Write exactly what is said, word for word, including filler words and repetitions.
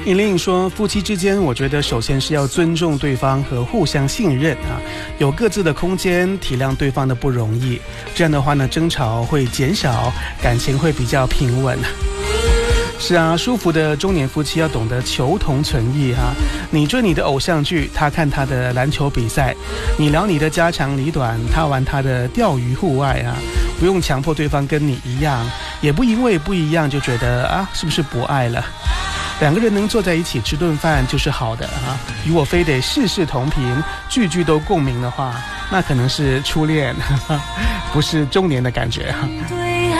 尹玲说，夫妻之间我觉得首先是要尊重对方和互相信任啊，有各自的空间，体谅对方的不容易，这样的话呢，争吵会减少，感情会比较平稳。是啊，舒服的中年夫妻要懂得求同存异哈、啊。你追你的偶像剧，他看他的篮球比赛；你聊你的家长里短，他玩他的钓鱼户外啊。不用强迫对方跟你一样，也不因为不一样就觉得啊，是不是不爱了？两个人能坐在一起吃顿饭就是好的啊。如果非得事事同频，句句都共鸣的话，那可能是初恋，不是中年的感觉哈。